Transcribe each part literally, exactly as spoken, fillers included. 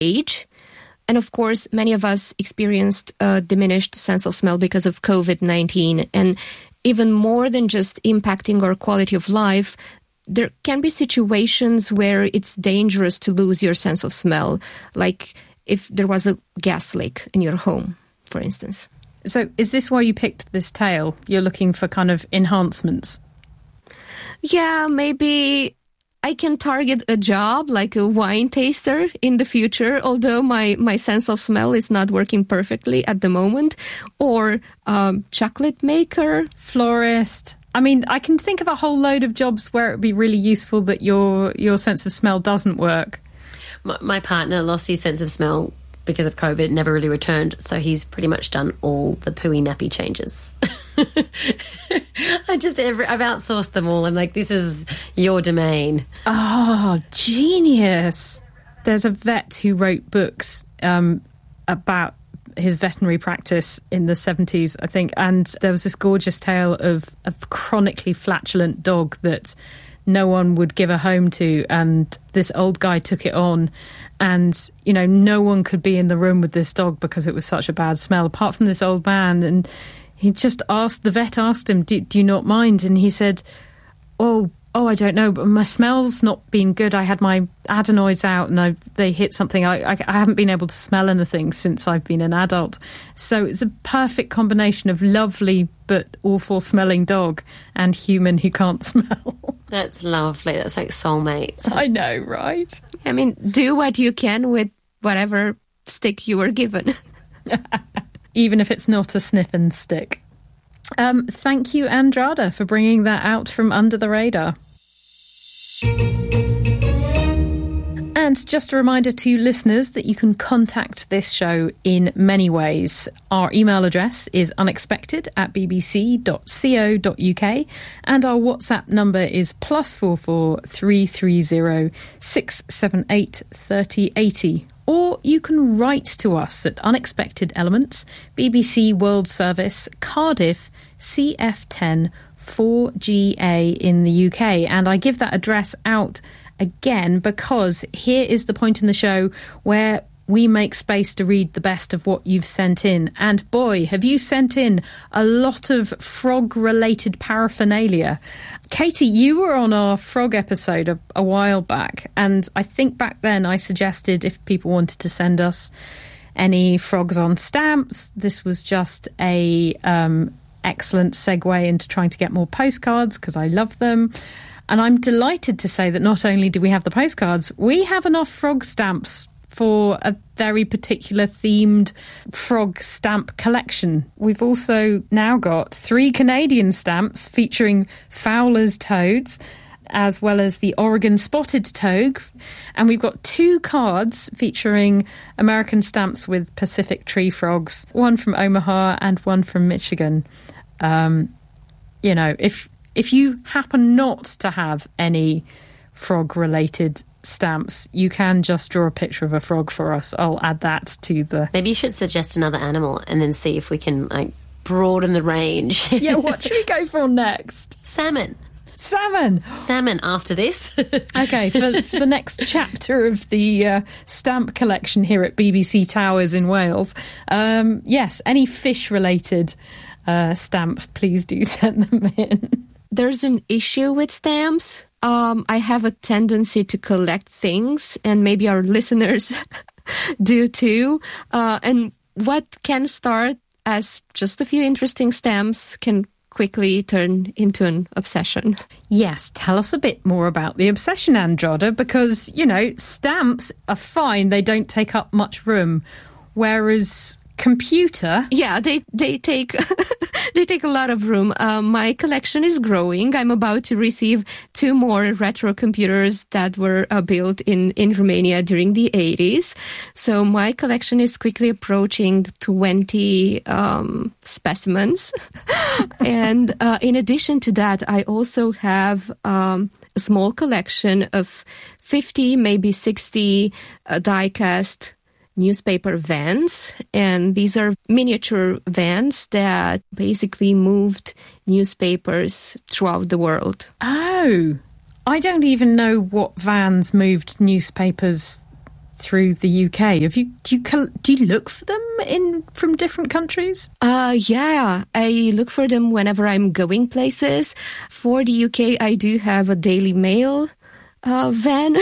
age. And of course, many of us experienced a diminished sense of smell because of covid nineteen. And even more than just impacting our quality of life, there can be situations where it's dangerous to lose your sense of smell, like if there was a gas leak in your home, for instance. So is this why you picked this tale? You're looking for kind of enhancements? Yeah, maybe I can target a job like a wine taster in the future, although my, my sense of smell is not working perfectly at the moment, or um, chocolate maker. Florist. I mean, I can think of a whole load of jobs where it would be really useful that your your sense of smell doesn't work. My, my partner lost his sense of smell because of COVID, never really returned, so he's pretty much done all the pooey nappy changes. I just, every, I've outsourced them all. I'm like, this is your domain. Oh, genius. There's a vet who wrote books um, about his veterinary practice in the seventies, I think, and there was this gorgeous tale of a chronically flatulent dog that no one would give a home to, and this old guy took it on, and, you know, no one could be in the room with this dog because it was such a bad smell, apart from this old man. And he just asked, the vet asked him, do, do you not mind? And he said, oh, oh, I don't know, but my smell's not been good. I had my adenoids out and I, they hit something. I, I, I haven't been able to smell anything since I've been an adult. So it's a perfect combination of lovely but awful smelling dog and human who can't smell. That's lovely. That's like soulmates. I know, right? I mean, do what you can with whatever stick you were given. Even if it's not a sniffing stick. Um, thank you, Andrada, for bringing that out from under the radar. And just a reminder to listeners that you can contact this show in many ways. Our email address is unexpected at bbc dot co dot uk and our WhatsApp number is plus four four three three zero six seven eight thirty eighty. Or you can write to us at Unexpected Elements, B B C World Service, Cardiff, C F ten four G A in the U K. And I give that address out again because here is the point in the show where we make space to read the best of what you've sent in. And boy, have you sent in a lot of frog-related paraphernalia. Katie, you were on our frog episode a, a while back, and I think back then I suggested if people wanted to send us any frogs on stamps, this was just a um, excellent segue into trying to get more postcards because I love them. And I'm delighted to say that not only do we have the postcards, we have enough frog stamps for a very particular themed frog stamp collection. We've also now got three Canadian stamps featuring Fowler's toads, as well as the Oregon spotted toad. And we've got two cards featuring American stamps with Pacific tree frogs, one from Omaha and one from Michigan. Um, you know, if if you happen not to have any frog-related stamps, you can just draw a picture of a frog for us. I'll add that to the... Maybe you should suggest another animal and then see if we can, like, broaden the range. Yeah, what should we go for next? Salmon. Salmon. Salmon after this. Okay, for, for the next chapter of the uh, stamp collection here at B B C Towers in Wales, um, yes, any fish-related uh, stamps, please do send them in. There's an issue with stamps. Um, I have a tendency to collect things, and maybe our listeners do too. Uh, and what can start as just a few interesting stamps can quickly turn into an obsession. Yes, tell us a bit more about the obsession, Andrada, because, you know, stamps are fine. They don't take up much room, whereas computer... Yeah, they, they take... They take a lot of room. Um, my collection is growing. I'm about to receive two more retro computers that were uh, built in, in Romania during the eighties. So my collection is quickly approaching twenty um, specimens. And uh, in addition to that, I also have um, a small collection of fifty, maybe sixty uh, die-cast newspaper vans, and these are miniature vans that basically moved newspapers throughout the world. Oh, I don't even know what vans moved newspapers through the U K. Have you do you do you look for them in from different countries? Uh, yeah, I look for them whenever I'm going places. For the U K, I do have a Daily Mail uh, van.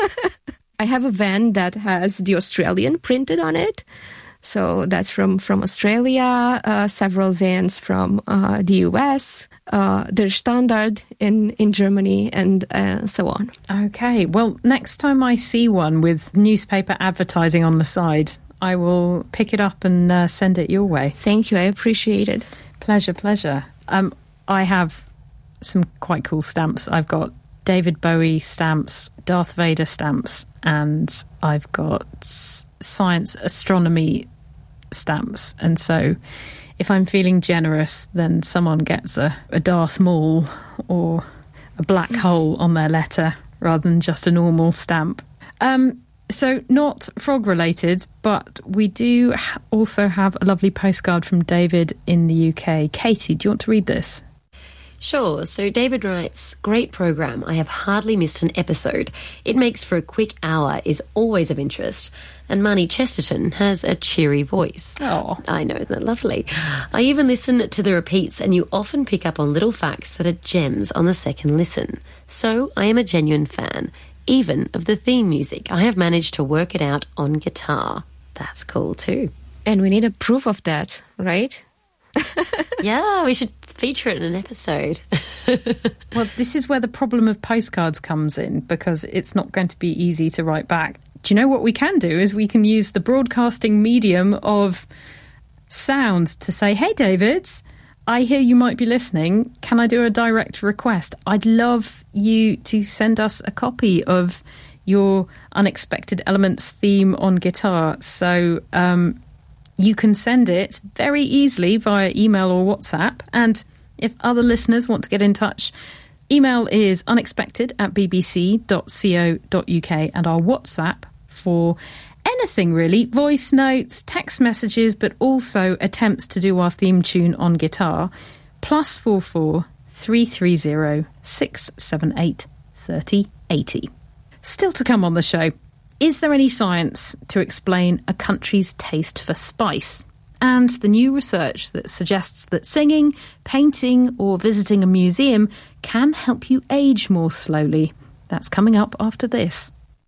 I have a van that has the Australian printed on it. So that's from, from Australia, uh, several vans from uh, the U S, uh, Der Standard in, in Germany, and uh, so on. Okay, well, next time I see one with newspaper advertising on the side, I will pick it up and uh, send it your way. Thank you, I appreciate it. Pleasure, pleasure. Um, I have some quite cool stamps. I've got David Bowie stamps, Darth Vader stamps, and I've got science astronomy stamps. And so if I'm feeling generous, then someone gets a, a Darth Maul or a black hole on their letter rather than just a normal stamp. Um, so not frog related, but we do ha- also have a lovely postcard from David in the U K. Katie, do you want to read this? Sure. So David writes, great program. I have hardly missed an episode. It makes for a quick hour, is always of interest. And Marnie Chesterton has a cheery voice. Oh, I know, isn't that lovely? I even listen to the repeats, and you often pick up on little facts that are gems on the second listen. So I am a genuine fan, even of the theme music. I have managed to work it out on guitar. That's cool too. And we need a proof of that, right? Yeah, we should feature it in an episode. Well, this is where the problem of postcards comes in, because it's not going to be easy to write back. Do you know what we can do is we can use the broadcasting medium of sound to say, hey, David, I hear you might be listening. Can I do a direct request? I'd love you to send us a copy of your Unexpected Elements theme on guitar. So um, you can send it very easily via email or WhatsApp. And if other listeners want to get in touch, email is unexpected at b b c dot co dot u k, and our WhatsApp for anything really, voice notes, text messages, but also attempts to do our theme tune on guitar, plus four four three three zero six seven eight thirty eighty. Still to come on the show, is there any science to explain a country's taste for spice? And the new research that suggests that singing, painting, or visiting a museum can help you age more slowly. That's coming up after this.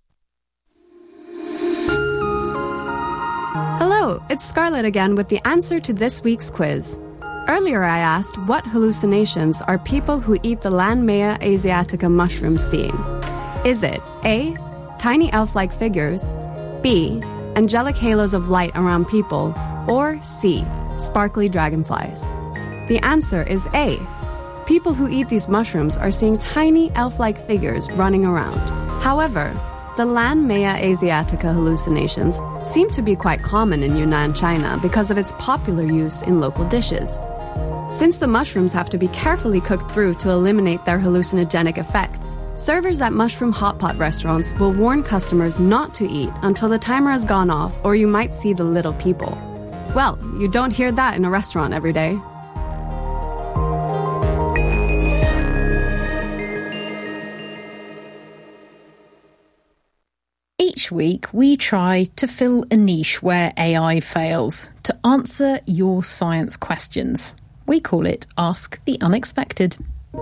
Hello, it's Scarlett again with the answer to this week's quiz. Earlier I asked what hallucinations are people who eat the Lanmea asiatica mushroom seeing? Is it A, tiny elf-like figures, B, angelic halos of light around people, or C, sparkly dragonflies? The answer is A. People who eat these mushrooms are seeing tiny elf-like figures running around. However, the Lanmea asiatica hallucinations seem to be quite common in Yunnan, China, because of its popular use in local dishes. Since the mushrooms have to be carefully cooked through to eliminate their hallucinogenic effects, servers at mushroom hot pot restaurants will warn customers not to eat until the timer has gone off, or you might see the little people. Well, you don't hear that in a restaurant every day. Each week, we try to fill a niche where A I fails, to answer your science questions. We call it Ask the Unexpected.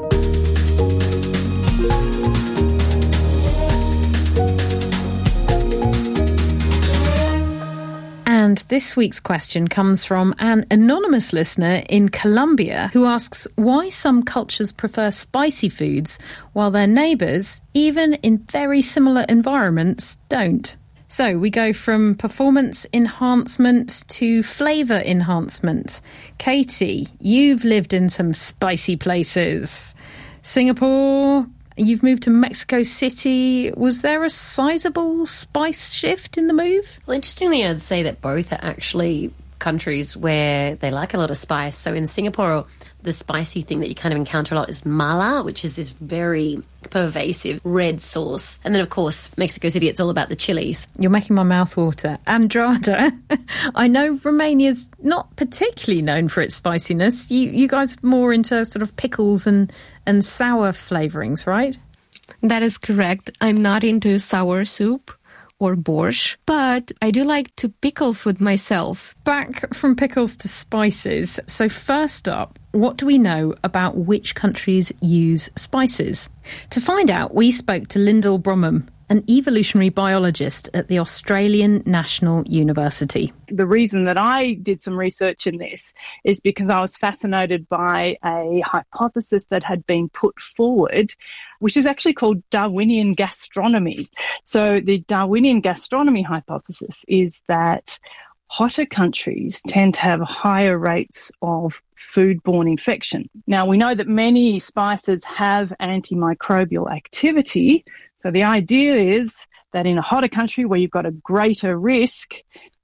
And this week's question comes from an anonymous listener in Colombia who asks why some cultures prefer spicy foods while their neighbours, even in very similar environments, don't. So we go from performance enhancement to flavour enhancement. Katie, you've lived in some spicy places. Singapore, you've moved to Mexico City. Was there a sizable spice shift in the move? Well, interestingly, I'd say that both are actually countries where they like a lot of spice. So in Singapore, the spicy thing that you kind of encounter a lot is mala, which is this very pervasive red sauce. And then, of course, Mexico City, it's all about the chilies. You're making my mouth water. Andrada, I know Romania's not particularly known for its spiciness. You you guys are more into sort of pickles and, and sour flavourings, right? That is correct. I'm not into sour soup or borscht, but I do like to pickle food myself. Back from pickles to spices. So first up, what do we know about which countries use spices? To find out, we spoke to Lyndall Bromham, an evolutionary biologist at the Australian National University. The reason that I did some research in this is because I was fascinated by a hypothesis that had been put forward, which is actually called Darwinian gastronomy. So the Darwinian gastronomy hypothesis is that hotter countries tend to have higher rates of foodborne infection. Now, we know that many spices have antimicrobial activity. So the idea is that in a hotter country where you've got a greater risk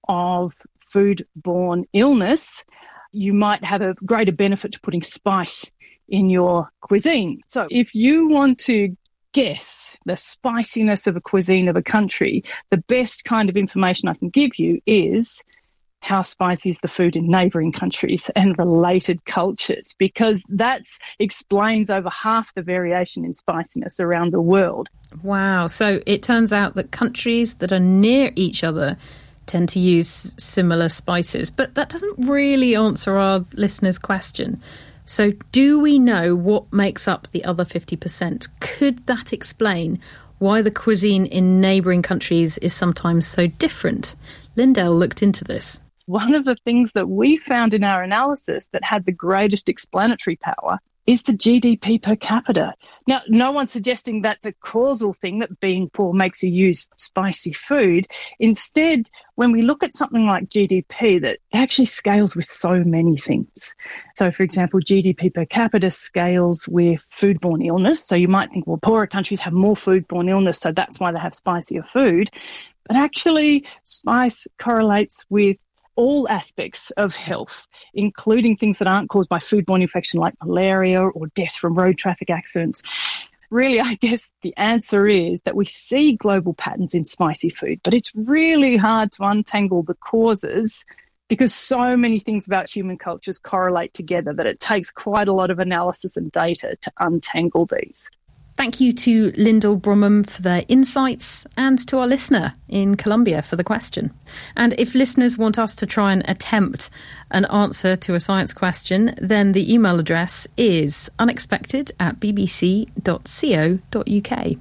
of foodborne illness, you might have a greater benefit to putting spice in your cuisine. So if you want to guess the spiciness of a cuisine of a country, the best kind of information I can give you is how spicy is the food in neighbouring countries and related cultures, because that explains over half the variation in spiciness around the world. Wow. So it turns out that countries that are near each other tend to use similar spices, but that doesn't really answer our listeners' question. So do we know what makes up the other fifty percent? Could that explain why the cuisine in neighbouring countries is sometimes so different? Lyndall looked into this. One of the things that we found in our analysis that had the greatest explanatory power is the G D P per capita. Now, no one's suggesting that's a causal thing, that being poor makes you use spicy food. Instead, when we look at something like G D P, that actually scales with so many things. So, for example, G D P per capita scales with foodborne illness. So you might think, well, poorer countries have more foodborne illness, so that's why they have spicier food. But actually, spice correlates with all aspects of health, including things that aren't caused by foodborne infection like malaria or deaths from road traffic accidents. Really, I guess the answer is that we see global patterns in spicy food, but it's really hard to untangle the causes because so many things about human cultures correlate together that it takes quite a lot of analysis and data to untangle these. Thank you to Lyndall Bromham for their insights and to our listener in Colombia for the question. And if listeners want us to try and attempt an answer to a science question, then the email address is unexpected at b b c dot co dot u k.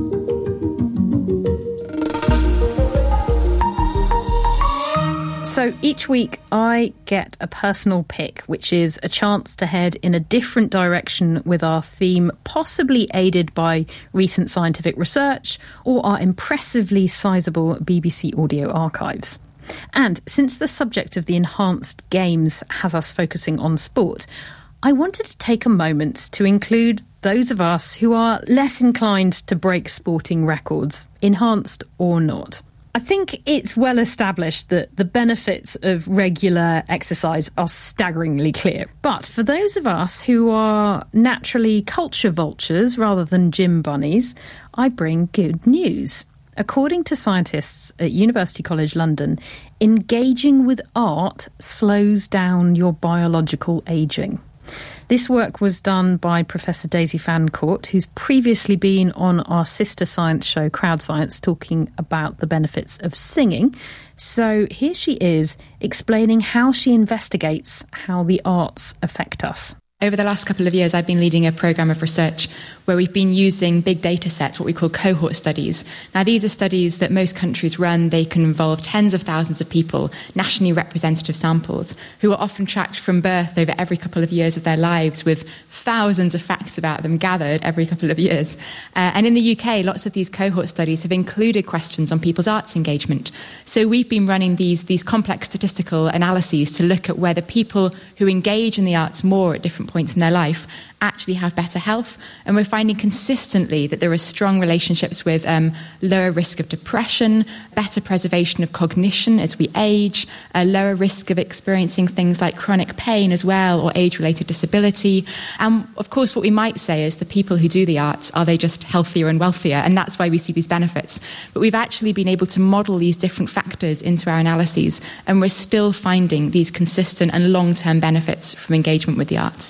So each week I get a personal pick, which is a chance to head in a different direction with our theme, possibly aided by recent scientific research or our impressively sizable B B C audio archives. And since the subject of the enhanced games has us focusing on sport, I wanted to take a moment to include those of us who are less inclined to break sporting records, enhanced or not. I think it's well established that the benefits of regular exercise are staggeringly clear. But for those of us who are naturally culture vultures rather than gym bunnies, I bring good news. According to scientists at University College London, engaging with art slows down your biological ageing. This work was done by Professor Daisy Fancourt, who's previously been on our sister science show, Crowd Science, talking about the benefits of singing. So here she is explaining how she investigates how the arts affect us. Over the last couple of years, I've been leading a programme of research where we've been using big data sets, what we call cohort studies. Now, these are studies that most countries run. They can involve tens of thousands of people, nationally representative samples, who are often tracked from birth over every couple of years of their lives with thousands of facts about them gathered every couple of years. Uh, and in the U K, lots of these cohort studies have included questions on people's arts engagement. So we've been running these, these complex statistical analyses to look at whether people who engage in the arts more at different points in their life actually have better health. And we're finding consistently that there are strong relationships with um, lower risk of depression, better preservation of cognition as we age, a lower risk of experiencing things like chronic pain as well, or age-related disability. And of course, what we might say is the people who do the arts, are they just healthier and wealthier? And that's why we see these benefits. But we've actually been able to model these different factors into our analyses, and we're still finding these consistent and long-term benefits from engagement with the arts.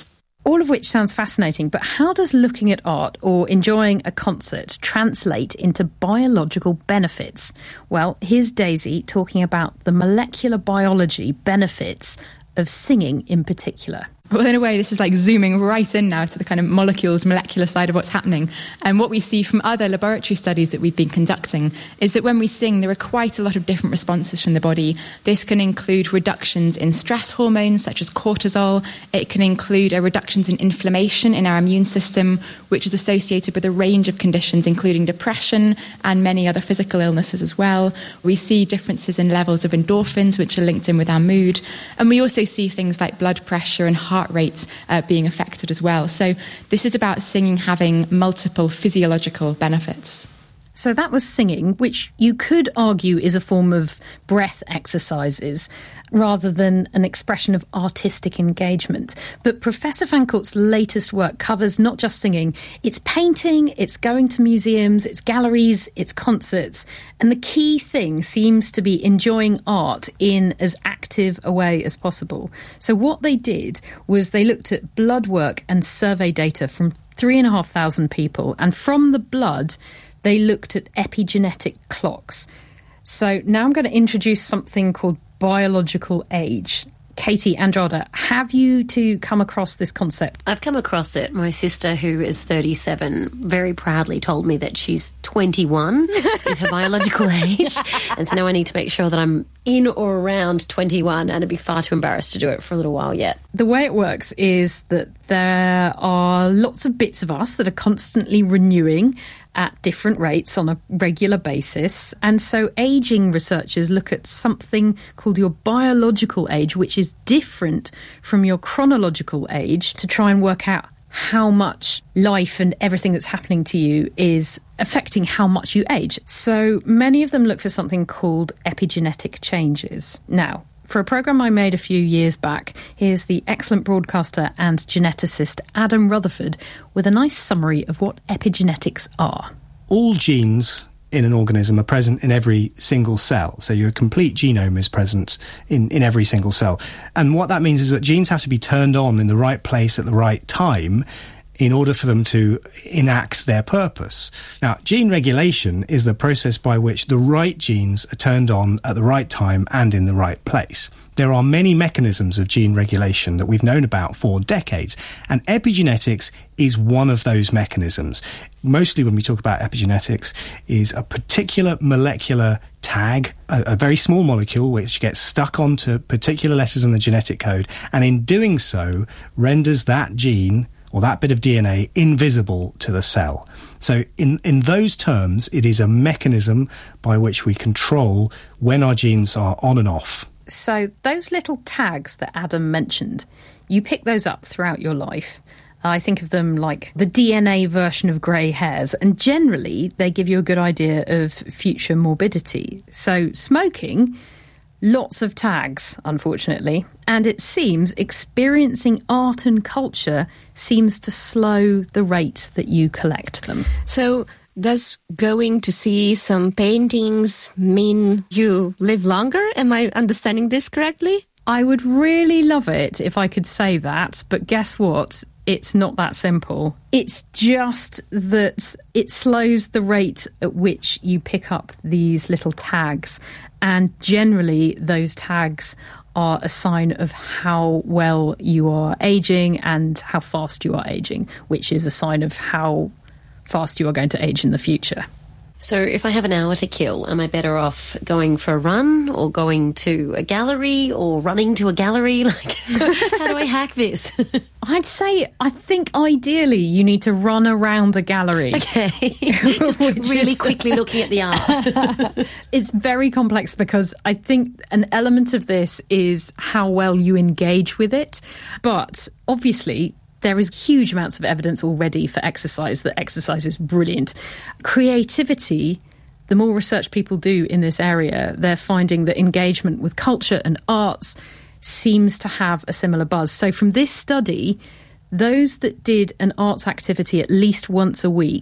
All of which sounds fascinating, but how does looking at art or enjoying a concert translate into biological benefits? Well, here's Daisy talking about the molecular biology benefits of singing in particular. Well, in a way, this is like zooming right in now to the kind of molecules, molecular side of what's happening. And what we see from other laboratory studies that we've been conducting is that when we sing, there are quite a lot of different responses from the body. This can include reductions in stress hormones, such as cortisol. It can include uh, reductions in inflammation in our immune system, which is associated with a range of conditions, including depression and many other physical illnesses as well. We see differences in levels of endorphins, which are linked in with our mood. And we also see things like blood pressure and heart rate uh, being affected as well. So this is about singing having multiple physiological benefits. So that was singing, which you could argue is a form of breath exercises rather than an expression of artistic engagement. But Professor Fancourt's latest work covers not just singing, it's painting, it's going to museums, it's galleries, it's concerts. And the key thing seems to be enjoying art in as active a way as possible. So what they did was they looked at blood work and survey data from three and a half thousand people. And from the blood, they looked at epigenetic clocks. So now I'm going to introduce something called biological age. Katie Andrada, have you two come across this concept? I've come across it. My sister, who is thirty-seven, very proudly told me that she's twenty-one is her biological age. And so now I need to make sure that I'm in or around twenty-one, and I'd be far too embarrassed to do it for a little while yet. The way it works is that there are lots of bits of us that are constantly renewing at different rates on a regular basis. And so ageing researchers look at something called your biological age, which is different from your chronological age, to try and work out how much life and everything that's happening to you is affecting how much you age. So many of them look for something called epigenetic changes. Now, for a programme I made a few years back, here's the excellent broadcaster and geneticist Adam Rutherford with a nice summary of what epigenetics are. All genes in an organism are present in every single cell. So your complete genome is present in, in every single cell. And what that means is that genes have to be turned on in the right place at the right time in order for them to enact their purpose. Now, gene regulation is the process by which the right genes are turned on at the right time and in the right place. There are many mechanisms of gene regulation that we've known about for decades, and epigenetics is one of those mechanisms. Mostly when we talk about epigenetics is a particular molecular tag, a, a very small molecule which gets stuck onto particular letters in the genetic code, and in doing so renders that gene or that bit of D N A invisible to the cell. So in, in those terms, it is a mechanism by which we control when our genes are on and off. So those little tags that Adam mentioned, you pick those up throughout your life. I think of them like the D N A version of grey hairs, and generally they give you a good idea of future morbidity. So smoking, lots of tags, unfortunately, and it seems experiencing art and culture seems to slow the rate that you collect them. So does going to see some paintings mean you live longer? Am I understanding this correctly? I would really love it if I could say that, but guess what? It's not that simple. It's just that it slows the rate at which you pick up these little tags. And generally, those tags are a sign of how well you are aging and how fast you are aging, which is a sign of how fast you are going to age in the future. So if I have an hour to kill, am I better off going for a run or going to a gallery or running to a gallery? Like, how do I hack this? I'd say, I think ideally you need to run around a gallery. Okay. Just really is, quickly looking at the art. It's very complex because I think an element of this is how well you engage with it. But obviously, there is huge amounts of evidence already for exercise, that exercise is brilliant. Creativity, the more research people do in this area, they're finding that engagement with culture and arts seems to have a similar buzz. So from this study, those that did an arts activity at least once a week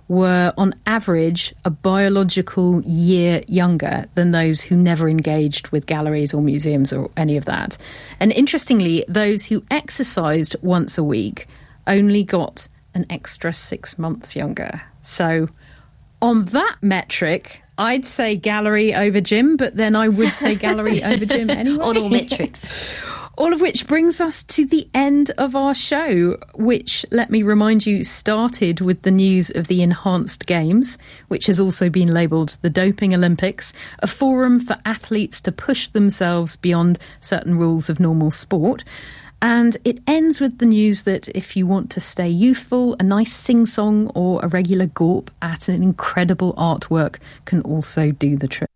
were on average a biological year younger than those who never engaged with galleries or museums or any of that. And interestingly, those who exercised once a week only got an extra six months younger. So on that metric, I'd say gallery over gym, but then I would say gallery over gym anyway. On all metrics. All of which brings us to the end of our show, which, let me remind you, started with the news of the Enhanced Games, which has also been labelled the Doping Olympics, a forum for athletes to push themselves beyond certain rules of normal sport. And it ends with the news that if you want to stay youthful, a nice sing-song or a regular gorp at an incredible artwork can also do the trick.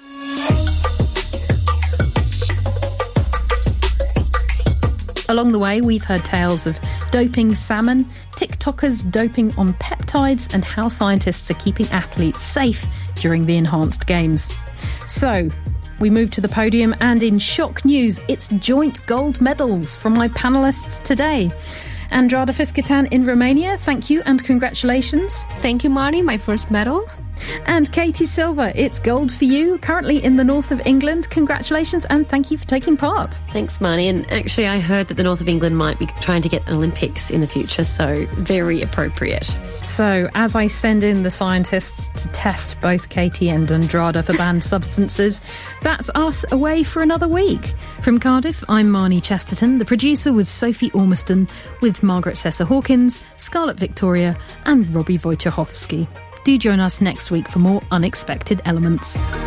Along the way, we've heard tales of doping salmon, TikTokers doping on peptides, and how scientists are keeping athletes safe during the Enhanced Games. So, we move to the podium, and in shock news, it's joint gold medals from my panellists today. Andrada Fiscatan in Romania, thank you and congratulations. Thank you, Marnie, my first medal. And Katie Silver, it's gold for you, currently in the north of England. Congratulations and thank you for taking part. Thanks, Marnie. And actually, I heard that the north of England might be trying to get an Olympics in the future, so very appropriate. So, as I send in the scientists to test both Katie and Andrada for banned substances, that's us away for another week. From Cardiff, I'm Marnie Chesterton. The producer was Sophie Ormiston, with Margaret Sessa-Hawkins, Scarlett Victoria and Robbie Wojciechowski. Do join us next week for more Unexpected Elements.